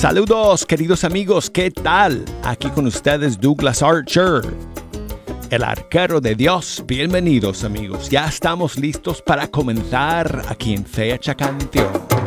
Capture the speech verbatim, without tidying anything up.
Saludos, queridos amigos, ¿qué tal? Aquí con ustedes Douglas Archer, el arquero de Dios. Bienvenidos, amigos. Ya estamos listos para comenzar aquí en Fecha Canción.